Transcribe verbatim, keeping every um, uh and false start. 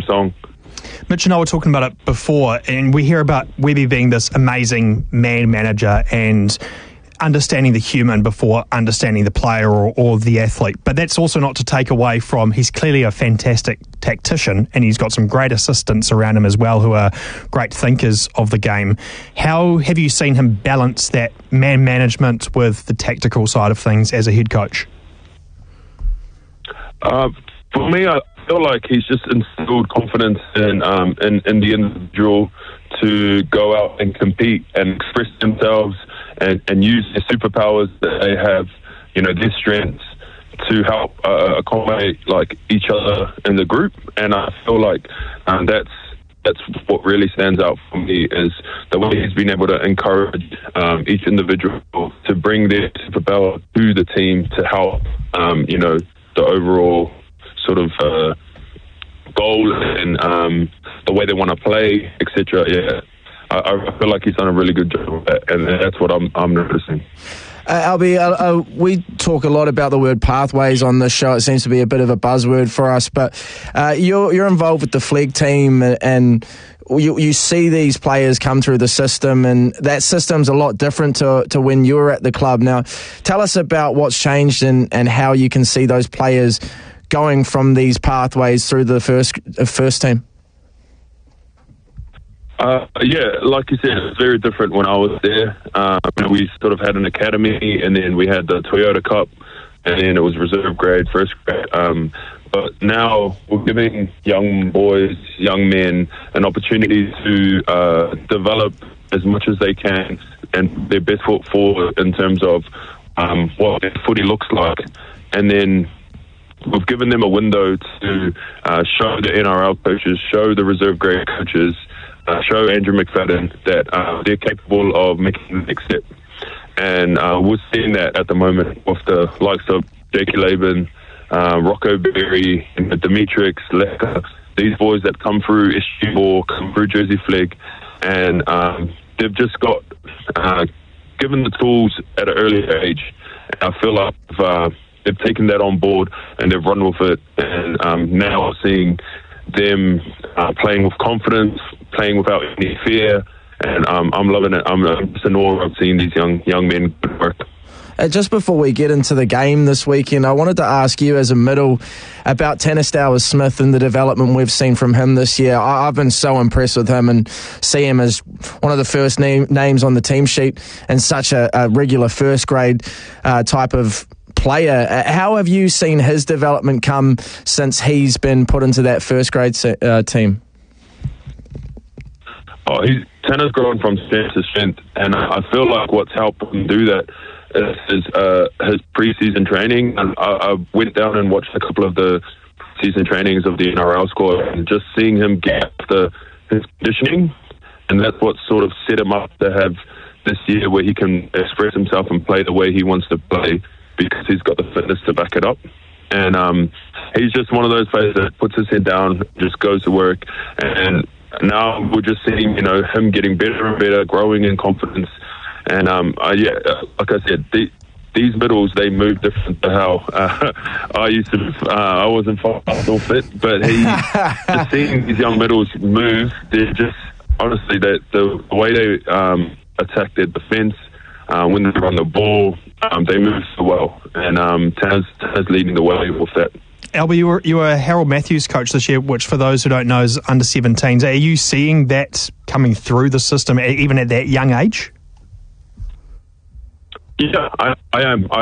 theme song. Mitch and I were talking about it before, and we hear about Webby being this amazing man manager and understanding the human before understanding the player or, or the athlete. But that's also not to take away from, he's clearly a fantastic tactician, and he's got some great assistants around him as well who are great thinkers of the game. How have you seen him balance that man management with the tactical side of things as a head coach? Uh, for me, I feel like he's just instilled confidence in, um, in, in the individual to go out and compete and express themselves and, and use their superpowers that they have, you know, their strengths to help uh, accommodate like each other in the group. And I feel like um, that's that's what really stands out for me, is the way he's been able to encourage um, each individual to bring their superpower to the team to help, um, you know, the overall sort of uh, goal and um, the way they want to play, et cetera. Yeah. I feel like he's done a really good job of that, and that's what I'm, I'm noticing. Uh, Albie, uh, uh, we talk a lot about the word pathways on this show. It seems to be a bit of a buzzword for us, but uh, you're, you're involved with the F L E G team, and you, you see these players come through the system, and that system's a lot different to, to when you were at the club. Now, tell us about what's changed and, and how you can see those players going from these pathways through the first, uh, first team. Uh, yeah, like you said, it's very different when I was there. Um, we sort of had an academy, and then we had the Toyota Cup, and then it was reserve grade, first grade. Um, but now we're giving young boys, young men, an opportunity to uh, develop as much as they can and their best foot forward in terms of um, what their footy looks like. And then we've given them a window to uh, show the N R L coaches, show the reserve grade coaches, Uh, show Andrew McFadden that uh, they're capable of making the next step. And uh, we're seeing that at the moment with the likes of Jakey Laban, uh, Rocco Berry, and Demetrix, Lecker, these boys that come through S G or come through Jersey F L E G, and um, they've just got uh, given the tools at an early age. And I feel like uh, they've taken that on board and they've run with it, and um, now I'm seeing them uh, playing with confidence, playing without any fear, and um, I'm loving it. I'm, I'm just in awe of seeing these young young men work. Uh, just before we get into the game this weekend, I wanted to ask you as a middle about Tanner-Stowers-Smith and the development we've seen from him this year. I, I've been so impressed with him and see him as one of the first name, names on the team sheet and such a, a regular first grade uh, type of player. Uh, how have you seen his development come since he's been put into that first grade se- uh, team? Oh, he's, Tanner's grown from strength to strength, and I feel like what's helped him do that is his, uh, his pre-season training. And I, I went down and watched a couple of the season trainings of the N R L squad, and just seeing him get after his conditioning, and that's what sort of set him up to have this year where he can express himself and play the way he wants to play, because he's got the fitness to back it up. And um, he's just one of those players that puts his head down, just goes to work, and now we're just seeing, you know, him getting better and better, growing in confidence. And um, uh, yeah, like I said, the, these middles, they move different to how uh, I used to. Uh, I wasn't fast or fit, but he just seeing these young middles move. They're just honestly that the, the way they um, attack their defence, uh, when they're on the ball, um, they move so well. And um, Taz, Taz leading the way with that. Albie, you were, you were a Harold Matthews coach this year, which for those who don't know is under seventeens. Are you seeing that coming through the system even at that young age? Yeah, I, I am. I